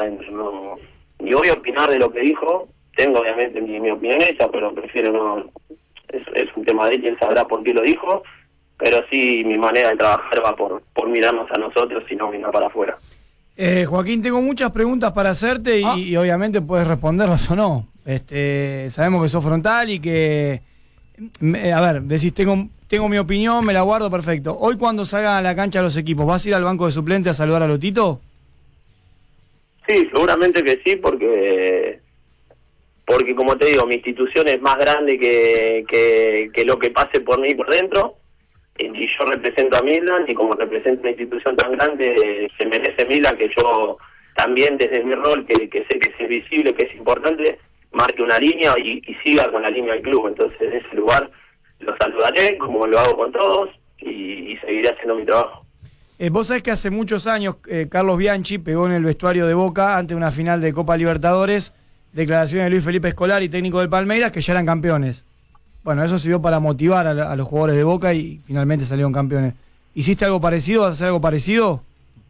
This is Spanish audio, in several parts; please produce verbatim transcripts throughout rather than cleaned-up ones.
adentro. No, ni voy a opinar de lo que dijo, tengo obviamente mi, mi opinión esa, pero prefiero no, es, es un tema de él, y él sabrá por qué lo dijo, pero sí mi manera de trabajar va por, por mirarnos a nosotros y no mirar para afuera. Eh, Joaquín, tengo muchas preguntas para hacerte y, ah. y obviamente puedes responderlas o no. Este, sabemos que sos frontal y que, me, a ver, decís, tengo, tengo mi opinión, me la guardo, perfecto. Hoy cuando salgan a la cancha los equipos, ¿vas a ir al banco de suplente a saludar a Lotito? Sí, seguramente que sí, porque porque como te digo, mi institución es más grande que, que, que lo que pase por mí por dentro, y yo represento a Midland, y como represento una institución tan grande, se merece Midland que yo también desde mi rol, que, que sé que es visible, que es importante, marque una línea y, y siga con la línea del club. Entonces en ese lugar lo saludaré como lo hago con todos y, y seguiré haciendo mi trabajo. Eh, vos sabés que hace muchos años eh, Carlos Bianchi pegó en el vestuario de Boca ante una final de Copa Libertadores declaraciones de Luis Felipe Scolari, técnico del Palmeiras, que ya eran campeones. Bueno, eso sirvió para motivar a, a los jugadores de Boca y finalmente salieron campeones. ¿Hiciste algo parecido? ¿Vas a hacer algo parecido?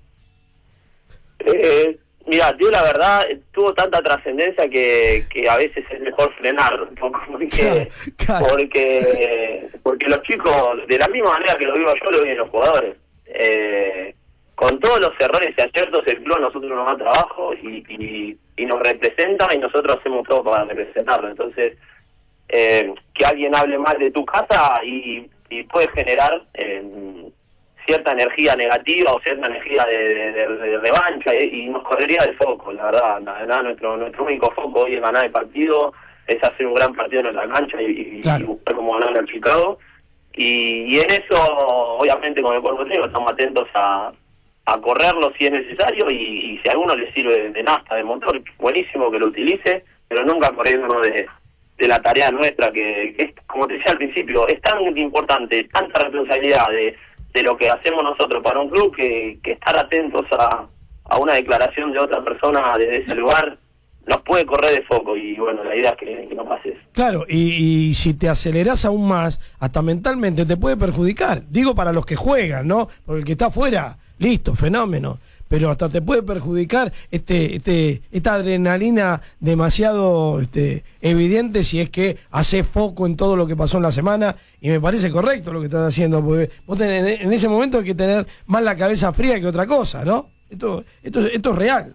Eh, mira, tío, la verdad, tuvo tanta trascendencia que, que a veces es mejor frenar un poco, porque, claro, claro. porque porque los chicos, de la misma manera que lo vivo yo, lo viven los jugadores. Eh, con todos los errores y aciertos, el club a nosotros nos da trabajo y, y, y nos representa, y nosotros hacemos todo para representarlo. Entonces, eh, que alguien hable mal de tu casa y, y puede generar eh, cierta energía negativa o cierta energía de, de, de, de revancha, y, y nos correría del foco, la verdad. La verdad, nuestro nuestro único foco hoy es ganar el partido, es hacer un gran partido en nuestra cancha y, claro. y buscar cómo ganar al Chicago. Y, y en eso, obviamente, con el cuerpo técnico estamos atentos a, a correrlo si es necesario, y, y si a alguno le sirve de, de nafta, de motor, buenísimo que lo utilice, pero nunca corriéndonos de, de la tarea nuestra, que, que es, como te decía al principio, es tan importante, tanta responsabilidad de, de lo que hacemos nosotros para un club, que, que estar atentos a, a una declaración de otra persona desde ese lugar nos puede correr de foco, y bueno, la idea es que, que no pase eso. Claro, y, y si te acelerás aún más, hasta mentalmente te puede perjudicar. Digo para los que juegan, ¿no? Porque el que está afuera, listo, fenómeno. Pero hasta te puede perjudicar este, este, esta adrenalina demasiado este, evidente si es que haces foco en todo lo que pasó en la semana, y me parece correcto lo que estás haciendo, porque vos tenés, en ese momento hay que tener más la cabeza fría que otra cosa, ¿no? Esto, esto, esto es real.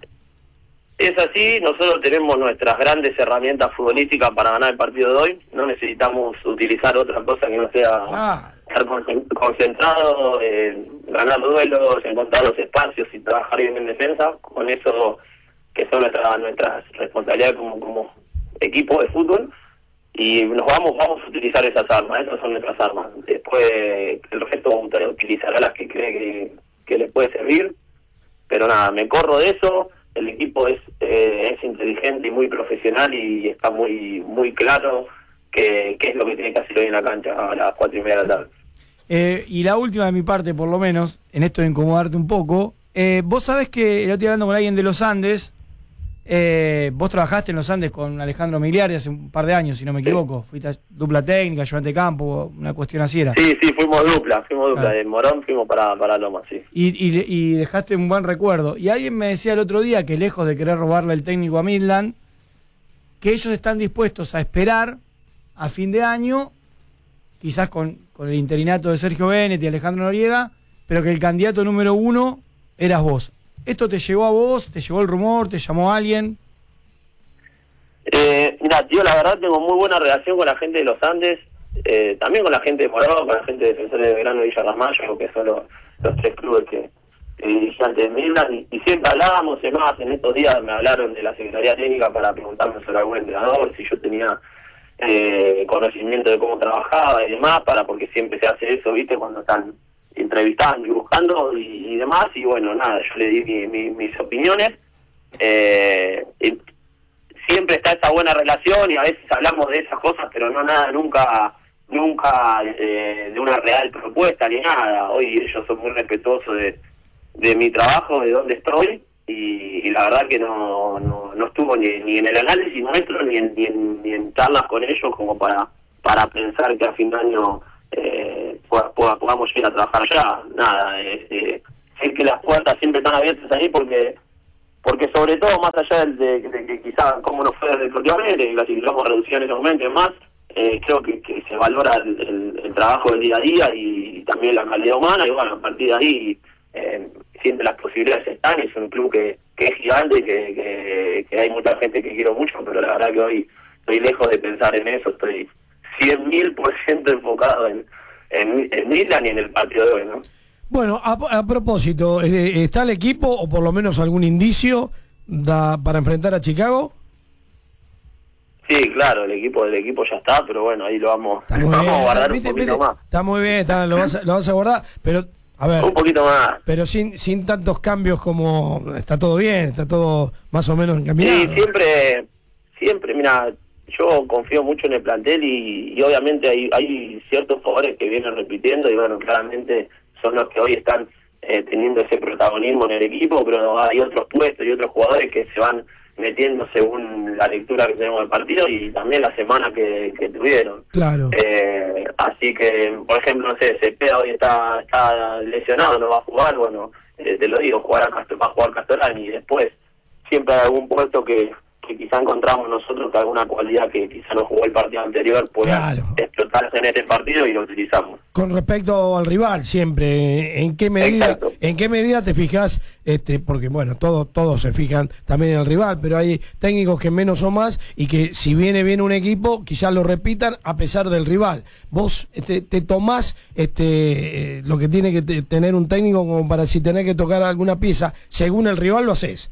Es así, nosotros tenemos nuestras grandes herramientas futbolísticas para ganar el partido de hoy, no necesitamos utilizar otra cosa que no sea ah. estar concentrado, en ganar duelos, encontrar los espacios y trabajar bien en defensa, con eso que son nuestras nuestras responsabilidades como, como equipo de fútbol, y nos vamos vamos a utilizar esas armas, esas son nuestras armas. Después el resto utilizará las que cree que, que les puede servir, pero nada, me corro de eso. El equipo es eh, es inteligente y muy profesional, y está muy muy claro qué que es lo que tiene que hacer hoy en la cancha a las cuatro y media de la tarde. Eh, y la última de mi parte, por lo menos, en esto de incomodarte un poco, eh, vos sabés que, lo estoy hablando con alguien de los Andes, eh, vos trabajaste en los Andes con Alejandro Migliari hace un par de años, si no me equivoco, sí. Fuiste dupla técnica, ayudante de campo, una cuestión así era. Sí, sí, fuimos dupla, fuimos dupla, claro. De Morón fuimos para, para Loma, sí. Y, y, y dejaste un buen recuerdo. Y alguien me decía el otro día que, lejos de querer robarle el técnico a Midland, que ellos están dispuestos a esperar a fin de año, quizás con, con el interinato de Sergio Bennett y Alejandro Noriega, pero que el candidato número uno eras vos. ¿Esto te llegó a vos? ¿Te llegó el rumor? ¿Te llamó alguien? Eh, mira, tío, la verdad tengo muy buena relación con la gente de los Andes, eh, también con la gente de Morón, con la gente de Defensores de Belgrano y Villa Ramallo, que son los, los tres clubes que, que dirigí antes de Midland, y, y siempre hablábamos. Es más, en estos días me hablaron de la Secretaría Técnica para preguntarme sobre algún entrenador, si yo tenía eh, conocimiento de cómo trabajaba y demás, para porque siempre se hace eso, ¿viste? Cuando están entrevistando y buscando y, y demás, y bueno, nada, yo le di mi, mi, mis opiniones. Eh, y siempre está esa buena relación, y a veces hablamos de esas cosas, pero no nada, nunca nunca eh, de una real propuesta ni nada. Hoy ellos son muy respetuosos de, de mi trabajo, de dónde estoy, y, y la verdad que no no, no estuvo ni, ni en el análisis nuestro, ni en, ni en, ni en charlas con ellos como para para pensar que a fin de año eh, podamos, podamos ir a trabajar ya. Nada, eh, eh, sé que las puertas siempre están abiertas ahí, porque porque sobre todo, más allá de, de, de que quizás cómo nos fue deportivamente, clasificamos reducido en ese momento y demás, eh, creo que, que se valora el, el, el trabajo del día a día y, y también la calidad humana, y bueno, a partir de ahí eh, siempre las posibilidades están, y es un club que, que es gigante y que, que, que hay mucha gente que quiero mucho, pero la verdad que hoy estoy lejos de pensar en eso, estoy cien mil por ciento enfocado en, en, en Midland y en el partido de hoy, ¿no? Bueno, a, a propósito, ¿está el equipo, o por lo menos algún indicio, da, para enfrentar a Chicago? Sí, claro, el equipo el equipo ya está, pero bueno, ahí lo vamos, vamos bien, a guardar ¿viste, un poquito viste? más. Está muy bien, está, lo, vas a, lo vas a guardar, pero, a ver... Un poquito más. Pero sin sin tantos cambios como... Está todo bien, está todo más o menos encaminado. Sí, siempre, siempre, mira, yo confío mucho en el plantel y, y obviamente hay, hay ciertos jugadores que vienen repitiendo y bueno, claramente son los que hoy están eh, teniendo ese protagonismo en el equipo, pero hay otros puestos y otros jugadores que se van metiendo según la lectura que tenemos del partido y también la semana que, que tuvieron. Claro. Eh, así que, por ejemplo, no sé, Cepeda hoy está, está lesionado, no va a jugar, bueno, eh, te lo digo, jugará, va a jugar Castorani y después siempre hay algún puesto que, que quizá encontramos nosotros que alguna cualidad que quizá no jugó el partido anterior pueda Claro. explotarse en este partido y lo utilizamos. Con respecto al rival, siempre, ¿en qué medida Exacto. en qué medida te fijas? Este, porque bueno, todos todos se fijan también en el rival, pero hay técnicos que menos o más y que si viene bien un equipo, quizás lo repitan a pesar del rival. Vos este, te tomás este, eh, lo que tiene que te, tener un técnico como para si tenés que tocar alguna pieza, según el rival lo haces.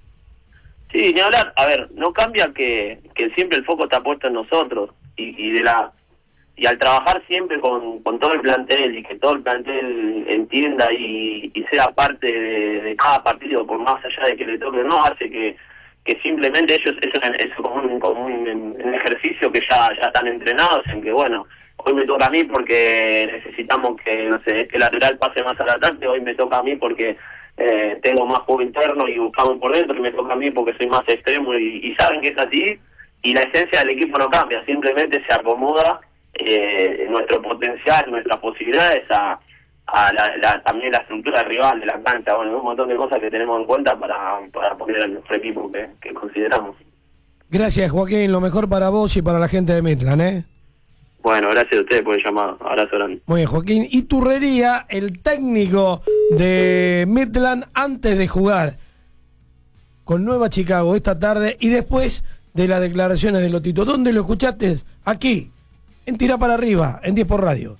Sí, ni hablar, a ver, no cambia que, que siempre el foco está puesto en nosotros y, y de la y al trabajar siempre con, con todo el plantel y que todo el plantel entienda y, y sea parte de, de cada partido, por más allá de que le toque o no, hace que, que simplemente ellos, eso es como un, como un, un ejercicio que ya, ya están entrenados en que, bueno, hoy me toca a mí porque necesitamos que, no sé, este lateral pase más al ataque, hoy me toca a mí porque eh, tengo más juego interno y buscamos por dentro, y me toca a mí porque soy más extremo y, y saben que es así, y la esencia del equipo no cambia, simplemente se acomoda eh, nuestro potencial, nuestras posibilidades a, a la, la, también la estructura del rival, de la cancha, bueno, un montón de cosas que tenemos en cuenta para, para poner a nuestro equipo que, que consideramos. Gracias, Joaquín, lo mejor para vos y para la gente de Midland, ¿eh? Bueno, gracias a ustedes por el llamado. Abrazo grande. Muy bien, Joaquín. Y Turrería, el técnico de Midland antes de jugar con Nueva Chicago esta tarde y después de las declaraciones de Lotito. ¿Dónde lo escuchaste? Aquí, en Tira para Arriba, en diez por Radio.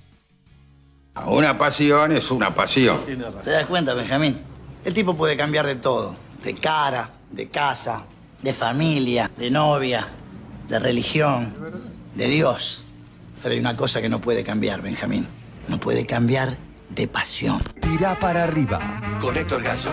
Una pasión es una pasión. ¿Te das cuenta, Benjamín? El tipo puede cambiar de todo. De cara, de casa, de familia, de novia, de religión, de Dios. Pero hay una cosa que no puede cambiar, Benjamín. No puede cambiar de pasión. Tira para Arriba, con Héctor Gallo.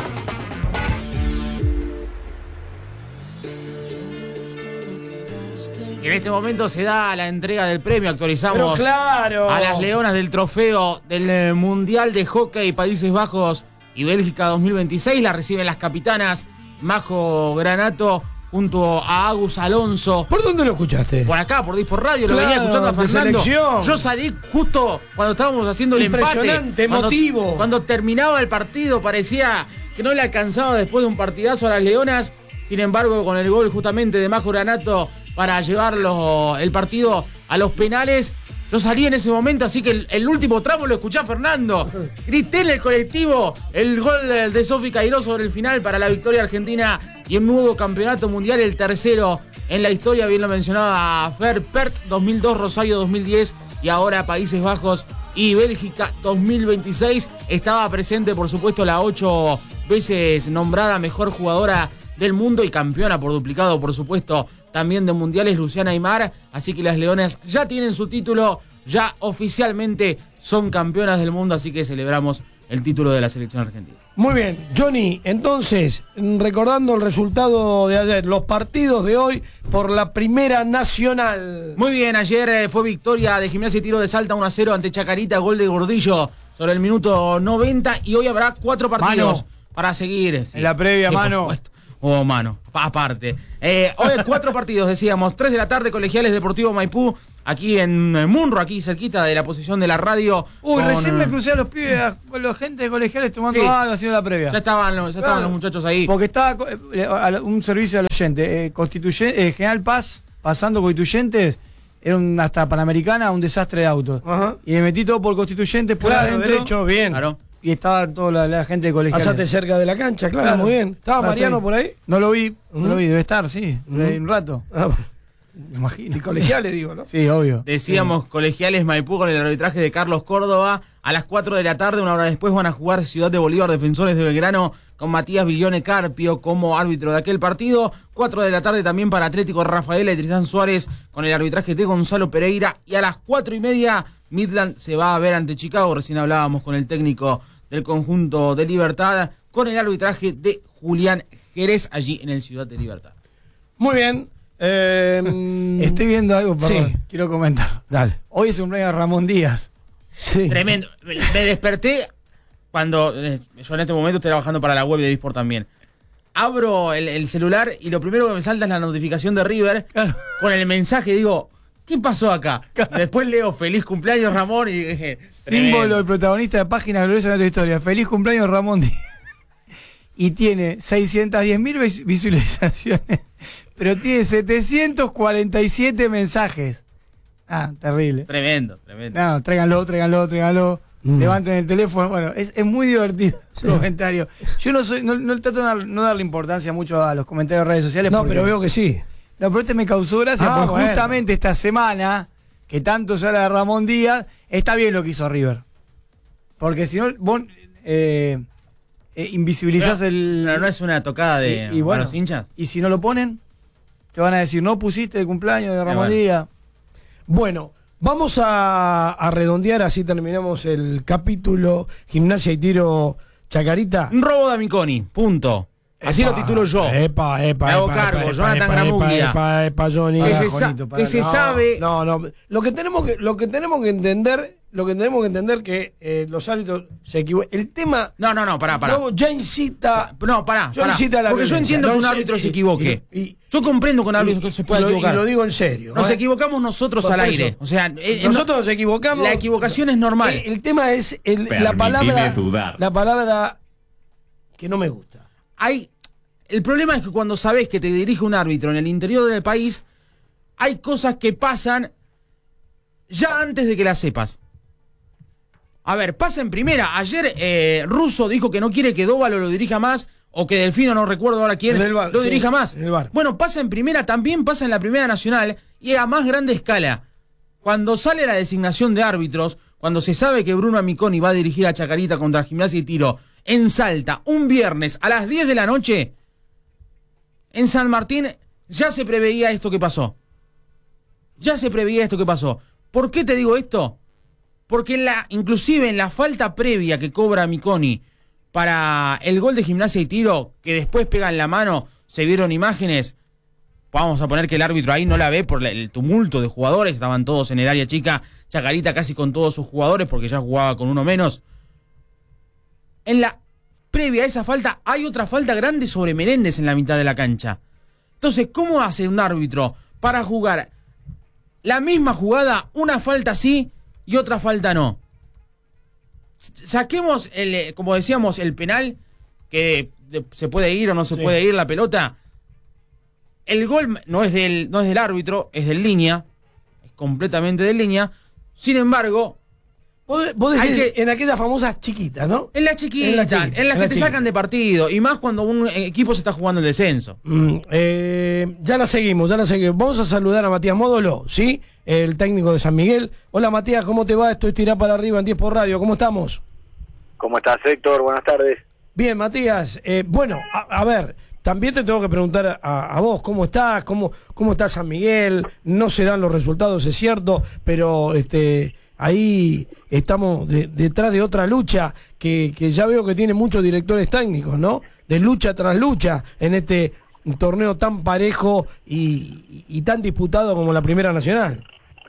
Y en este momento se da la entrega del premio. Actualizamos Pero claro. a las leonas del trofeo del Mundial de Hockey Países Bajos y Bélgica dos mil veintiséis. La reciben las capitanas Majo Granato junto a Agus Alonso. ¿Por dónde lo escuchaste? Por acá, por Dispor Radio, lo Claro, venía escuchando a de Fernando. selección. Yo salí justo cuando estábamos haciendo el empate. Impresionante, emotivo. Cuando, cuando terminaba el partido parecía que no le alcanzaba después de un partidazo a las leonas. Sin embargo, con el gol justamente de Majo Granato para llevarlo el partido a los penales, yo salí en ese momento, así que el, el último tramo lo escuché a Fernando. Grité en el colectivo el gol de Sofi Cairó sobre el final para la victoria argentina y un nuevo campeonato mundial, el tercero en la historia. Bien lo mencionaba Fer, Perth dos mil dos, Rosario dos mil diez y ahora Países Bajos y Bélgica dos mil veintiséis. Estaba presente, por supuesto, la ocho veces nombrada mejor jugadora del mundo y campeona por duplicado, por supuesto, también de mundiales, Luciana Aymar. Así que las leonas ya tienen su título, ya oficialmente son campeonas del mundo, así que celebramos el título de la selección argentina. Muy bien, Johnny, entonces, recordando el resultado de ayer, los partidos de hoy por la Primera Nacional. Muy bien, ayer eh, fue victoria de Gimnasia y Tiro de Salta uno a cero ante Chacarita, gol de Gordillo sobre el minuto noventa, y hoy habrá cuatro partidos Mano, para seguir. Sí, en la previa, sí, mano. por supuesto. hubo mano, aparte. Eh, hoy cuatro partidos, decíamos, tres de la tarde, Colegiales Deportivo Maipú, aquí en Munro, aquí cerquita de la posición de la radio. Uy, con... recién me crucé a los pibes, con la gente de Colegiales tomando Sí. algo, haciendo la previa. Ya estaban, los, ya estaban Claro. los muchachos ahí. Porque estaba eh, un servicio al oyente, eh, constituye, eh, General Paz, pasando Constituyentes, era un, hasta Panamericana, un desastre de autos. Ajá. Y me metí todo por Constituyentes, por Claro, adentro, derecho, bien. Claro. y estaba toda la, la gente de Colegiales. Pasate cerca de la cancha, claro, Claro. muy bien. ¿Estaba Claro, Mariano estoy. por ahí? No lo vi, no Ujú. lo vi, debe estar, sí, Ujú. de un rato, Ah, me imagino. y Colegiales, digo, ¿no? Sí, obvio. Decíamos Colegiales Maipú con el arbitraje de Carlos Córdoba. A las cuatro de la tarde, una hora después, van a jugar Ciudad de Bolívar, Defensores de Belgrano, con Matías Villone Carpio como árbitro de aquel partido. cuatro de la tarde también para Atlético Rafaela y Tristán Suárez con el arbitraje de Gonzalo Pereira. Y a las cuatro y media, Midland se va a ver ante Chicago. Recién hablábamos con el técnico del conjunto de Libertad, con el arbitraje de Julián Jerez, allí en el Ciudad de Libertad. Muy bien. Eh, Estoy viendo algo, perdón, Sí. quiero comentar. Dale. Hoy es un cumpleaños de Ramón Díaz. Sí. Tremendo. Me me desperté cuando eh, yo en este momento estoy trabajando para la web de Disport también. Abro el, el celular y lo primero que me salta es la notificación de River Claro. con el mensaje. Digo, ¿qué pasó acá? Después leo feliz cumpleaños Ramón y dije, Símbolo del protagonista de Páginas Gloriosas de nuestra historia. Feliz cumpleaños, Ramón Díaz. Y tiene seiscientas diez mil vis- visualizaciones, pero tiene setecientos cuarenta y siete mensajes. Ah, terrible. Tremendo, tremendo. No, tráiganlo, tráiganlo, tráiganlo. Mm. Levanten el teléfono. Bueno, es, es muy divertido el comentario. Yo no soy, no, no trato de dar- no darle importancia mucho a los comentarios de redes sociales. No, porque- pero veo que sí. No, pero este me causó gracia Ah, porque bueno. justamente esta semana, que tanto se habla de Ramón Díaz, está bien lo que hizo River. Porque si no, vos eh, eh, invisibilizás Pero- el. pero no es una tocada de y, y bueno, a los hinchas. y si no lo ponen, te van a decir, no pusiste el cumpleaños de Ramón bueno. Díaz. Bueno, vamos a, a redondear, así terminamos el capítulo Gimnasia y Tiro Chacarita. Un robo de Amiconi, punto. Así Epa, lo titulo yo. Epa, epa, Me hago epa, cargo, epa, Jonathan epa, Gramuglia. Epa, epa, Johnny. Que Pará, se, sa- Juanito, pará. que se No, sabe. No, no, lo que tenemos que, lo que tenemos que entender, lo que tenemos que entender que eh, los árbitros se equivocan. El tema No, no, no, pará, pará. no, ya incita. No, pará, Yo pará. incita a la Porque yo violencia. entiendo que un No, árbitro y- se equivoque. y- y- yo comprendo que un árbitro y- se pueda y lo- equivocar. Y lo digo en serio. Nos ¿eh? equivocamos nosotros Por al eso. aire. O sea, eh, Nosotros no- nos equivocamos. la equivocación es normal. El, el tema es el- la Permitime palabra. dudar. La palabra que no me gusta. Hay, el problema es que cuando sabés que te dirige un árbitro en el interior del país, hay cosas que pasan ya antes de que las sepas. A ver, pasa en primera. Ayer eh, Russo dijo que no quiere que Dóvalo lo dirija más, o que Delfino, no recuerdo ahora quién, En el VAR, lo sí, dirija más. en el VAR. Bueno, pasa en primera, también pasa en la Primera Nacional y a más grande escala. Cuando sale la designación de árbitros, cuando se sabe que Bruno Amiconi va a dirigir a Chacarita contra Gimnasia y Tiro en Salta un viernes a las diez de la noche, en San Martín ya se preveía esto que pasó. Ya se preveía esto que pasó. ¿Por qué te digo esto? Porque en la, inclusive en la falta previa que cobra Amiconi para el gol de Gimnasia y Tiro, que después pega en la mano, se vieron imágenes. Vamos a poner que el árbitro ahí no la ve por el tumulto de jugadores, estaban todos en el área chica, Chacarita casi con todos sus jugadores porque ya jugaba con uno menos. En la previa a esa falta hay otra falta grande sobre Meléndez en la mitad de la cancha. Entonces, ¿cómo hace un árbitro para jugar la misma jugada, una falta sí y otra falta no? Saquemos, el, como decíamos, el penal, que se puede ir o no se Sí. puede ir la pelota. El gol no es del, no es del árbitro, es del línea, es completamente de línea. Sin embargo, Vos, vos decís Hay que- en aquellas famosas chiquitas, ¿no? en la chiquita, En en, la chiquita, las en que la te chiquita. sacan de partido, y más cuando un equipo se está jugando el descenso. Mm, eh, ya la seguimos, ya la seguimos. Vamos a saludar a Matías Módolo, ¿sí? El técnico de San Miguel. Hola Matías, ¿cómo te va? Esto es Tirá para Arriba en diez por Radio. ¿Cómo estamos? ¿Cómo estás, Héctor? Buenas tardes. Bien, Matías. Eh, bueno, a, a ver, también te tengo que preguntar a, a vos, ¿cómo estás? ¿Cómo, ¿Cómo está San Miguel? No se dan los resultados, es cierto, pero este ahí estamos de- detrás de otra lucha que, que ya veo que tiene muchos directores técnicos, ¿no? De lucha tras lucha en este torneo tan parejo y, y- y tan disputado como la Primera Nacional.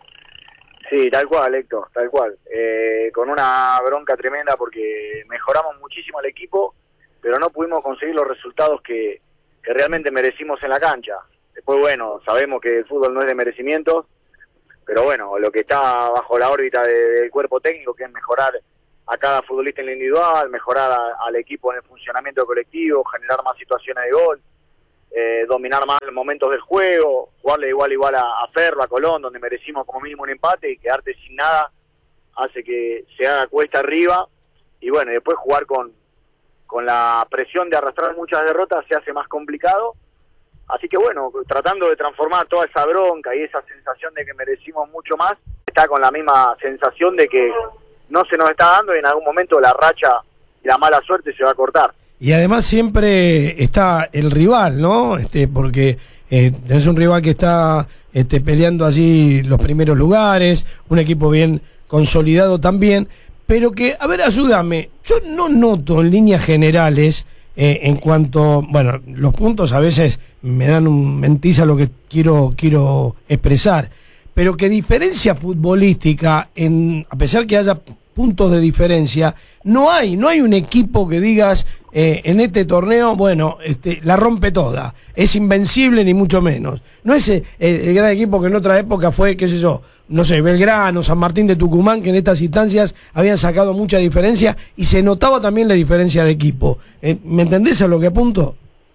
Sí, tal cual, Héctor, tal cual. Eh, con una bronca tremenda porque mejoramos muchísimo el equipo, pero no pudimos conseguir los resultados que, que realmente merecimos en la cancha. Después, bueno, sabemos que el fútbol no es de merecimientos, pero bueno, lo que está bajo la órbita de, del cuerpo técnico, que es mejorar a cada futbolista en lo individual, mejorar a, al equipo en el funcionamiento colectivo, generar más situaciones de gol, eh, dominar más los momentos del juego, jugarle igual igual a, a Ferro, a Colón, donde merecimos como mínimo un empate, y quedarte sin nada hace que se haga cuesta arriba, y bueno, y después jugar con, con la presión de arrastrar muchas derrotas se hace más complicado. Así que bueno, tratando de transformar toda esa bronca y esa sensación de que merecimos mucho más, está con la misma sensación de que no se nos está dando y en algún momento la racha y la mala suerte se va a cortar. Y además siempre está el rival, ¿no? Este, porque eh, es un rival que está este, peleando allí los primeros lugares, un equipo bien consolidado también, pero que, a ver, ayúdame, yo no noto en líneas generales, eh, en cuanto, bueno, los puntos a veces me dan un mentiza lo que quiero, quiero expresar, pero que diferencia futbolística, en, a pesar que haya puntos de diferencia, no hay, no hay un equipo que digas eh, en este torneo, bueno, este, la rompe toda, es invencible ni mucho menos. No es el, el gran equipo que en otra época fue, qué sé yo, no sé, Belgrano, San Martín de Tucumán, que en estas instancias habían sacado mucha diferencia y se notaba también la diferencia de equipo. Eh, ¿Me entendés a lo que apunto?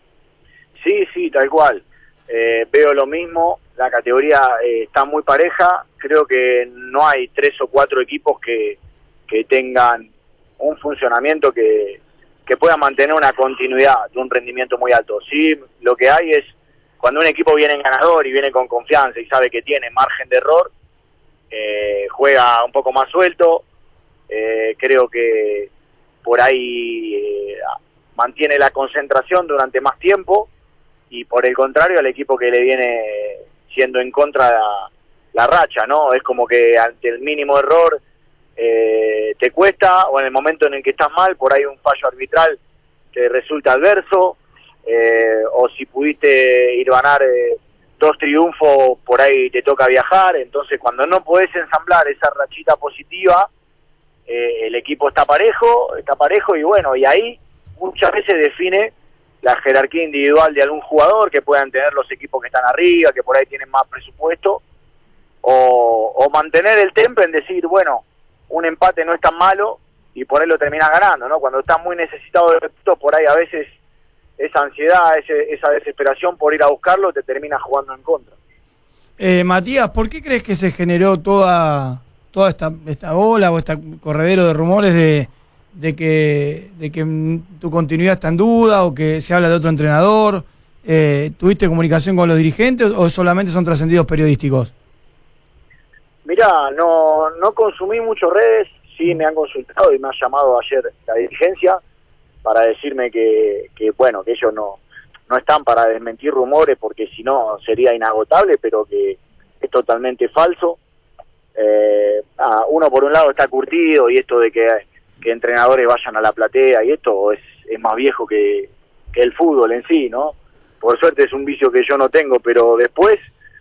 Sí, sí, tal cual. Eh, veo lo mismo, la categoría eh, está muy pareja, creo que no hay tres o cuatro equipos que, que tengan un funcionamiento que, que pueda mantener una continuidad de un rendimiento muy alto. Sí, lo que hay es, cuando un equipo viene en ganador y viene con confianza y sabe que tiene margen de error, eh, juega un poco más suelto, eh, creo que por ahí eh, mantiene la concentración durante más tiempo, y por el contrario al equipo que le viene siendo en contra la, la racha, ¿no? Es como que ante el mínimo error eh, te cuesta, o en el momento en el que estás mal, por ahí un fallo arbitral te resulta adverso, eh, o si pudiste ir a ganar eh, dos triunfos, por ahí te toca viajar. Entonces cuando no podés ensamblar esa rachita positiva, eh, el equipo está parejo, está parejo y bueno, y ahí muchas veces define la jerarquía individual de algún jugador que puedan tener los equipos que están arriba, que por ahí tienen más presupuesto, o, o mantener el temple en decir, bueno, un empate no es tan malo y por ahí lo terminas ganando, ¿no? Cuando estás muy necesitado de puntos, por ahí a veces esa ansiedad, ese, esa desesperación por ir a buscarlo te termina jugando en contra. Eh, Matías, ¿por qué crees que se generó toda toda esta, esta ola o este corredero de rumores de de que de que tu continuidad está en duda o que se habla de otro entrenador? Eh, ¿Tuviste comunicación con los dirigentes o solamente son trascendidos periodísticos? Mirá, no, no consumí mucho redes, sí me han consultado y me ha llamado ayer la dirigencia para decirme que, que bueno, que ellos no, no están para desmentir rumores porque si no sería inagotable, pero que es totalmente falso. Eh, ah, uno por un lado está curtido y esto de que que entrenadores vayan a la platea y esto es, es más viejo que, que el fútbol en sí, ¿no? Por suerte es un vicio que yo no tengo, pero después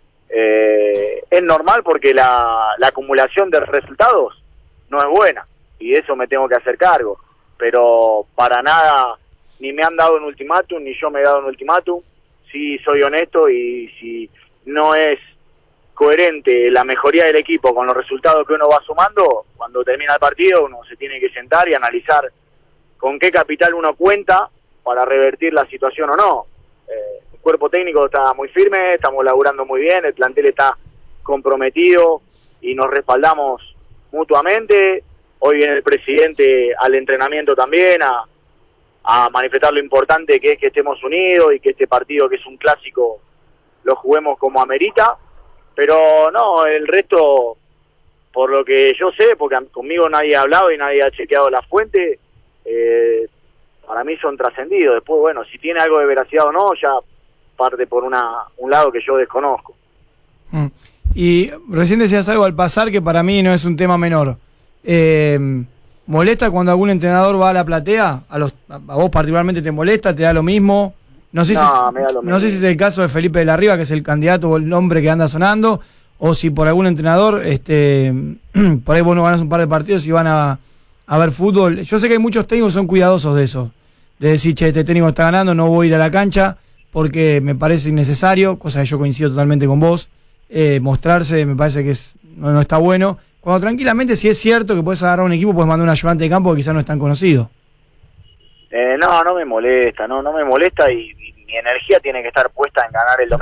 eh, es normal porque la, la acumulación de resultados no es buena y de eso me tengo que hacer cargo, pero para nada ni me han dado un ultimátum ni yo me he dado un ultimátum. Sí soy honesto y si no es coherente la mejoría del equipo con los resultados que uno va sumando, cuando termina el partido uno se tiene que sentar y analizar con qué capital uno cuenta para revertir la situación o no. Eh, el cuerpo técnico está muy firme, estamos laburando muy bien, el plantel está comprometido y nos respaldamos mutuamente. Hoy viene el presidente al entrenamiento también a, a manifestar lo importante que es que estemos unidos y que este partido, que es un clásico, lo juguemos como amerita. Pero no, el resto, por lo que yo sé, porque conmigo nadie ha hablado y nadie ha chequeado la fuente, eh, para mí son trascendidos. Después, bueno, si tiene algo de veracidad o no, ya parte por una un lado que yo desconozco. Mm. Y recién decías algo al pasar que para mí no es un tema menor. Eh, ¿Molesta cuando algún entrenador va a la platea? ¿A, los, a vos particularmente te molesta? ¿Te da lo mismo? No sé, no, si, no sé si es el caso de Felipe de la Riva, que es el candidato o el nombre que anda sonando, o si por algún entrenador, este, por ahí vos no ganás un par de partidos y van a, a ver fútbol. Yo sé que hay muchos técnicos que son cuidadosos de eso, de decir, che, este técnico está ganando, no voy a ir a la cancha, porque me parece innecesario, cosa que yo coincido totalmente con vos. Eh, mostrarse me parece que es, no, no está bueno. Cuando tranquilamente, si es cierto que puedes agarrar un equipo, puedes mandar un ayudante de campo que quizás no es tan conocido. Eh, no, no me molesta, no, no me molesta y, y mi energía tiene que estar puesta en ganar el domingo.